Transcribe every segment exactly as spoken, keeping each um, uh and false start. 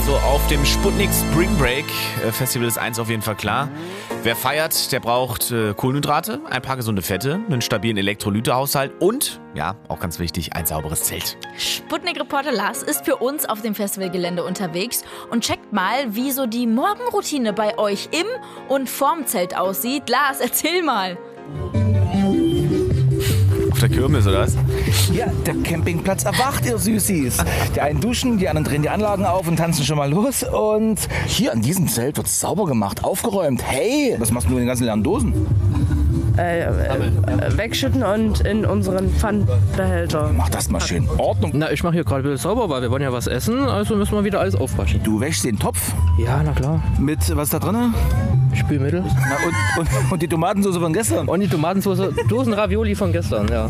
Also auf dem Sputnik Spring Break äh, Festival ist eins auf jeden Fall klar. Wer feiert, der braucht äh, Kohlenhydrate, ein paar gesunde Fette, einen stabilen Elektrolytehaushalt und, ja, auch ganz wichtig, ein sauberes Zelt. Sputnik-Reporter Lars ist für uns auf dem Festivalgelände unterwegs und checkt mal, wie so die Morgenroutine bei euch im und vorm Zelt aussieht. Lars, erzähl mal. Auf der Kirmes, oder was? Ja, der Campingplatz erwacht, ihr Süßis. Die einen duschen, die anderen drehen die Anlagen auf und tanzen schon mal los. Und hier an diesem Zelt wird sauber gemacht, aufgeräumt. Hey, was machst du mit den ganzen leeren Dosen? Äh, äh, wegschütten und in unseren Pfandbehälter. Mach das mal schön. Ordnung. Na, ich mache hier gerade wieder sauber, weil wir wollen ja was essen, also müssen wir wieder alles aufwaschen. Du wäschst den Topf? Ja, na klar. Mit, was ist da drin? Spülmittel. Na, und, und, und die Tomatensauce von gestern? Und die Tomatensauce, Dosen Ravioli von gestern, ja.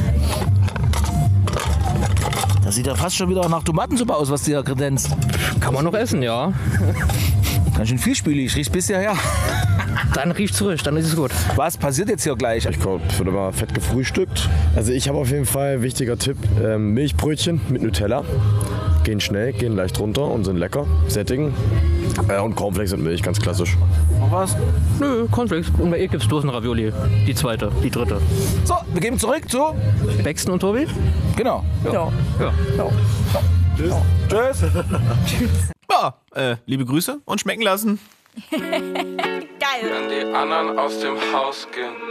Das sieht ja fast schon wieder nach Tomatensuppe aus, was du hier kredenzt. Kann man noch essen, ja. Ganz schön viel spülig, riecht bisher her. Dann riecht's frisch, dann ist es gut. Was passiert jetzt hier gleich? Ich glaube, es wird immer fett gefrühstückt. Also ich habe auf jeden Fall, wichtiger Tipp, ähm, Milchbrötchen mit Nutella. Gehen schnell, gehen leicht runter und sind lecker, sättigen. Äh, und Cornflakes und Milch, ganz klassisch. Noch was? Nö, Cornflakes. Und bei ihr gibt's Dosen Ravioli. Die zweite, die dritte. So, wir gehen zurück zu... Bexton und Tobi? Genau. Ja. Ja. ja. Tschüss. Tschüss. Ja, äh, liebe Grüße und schmecken lassen. Geil. Wenn die anderen aus dem Haus gehen.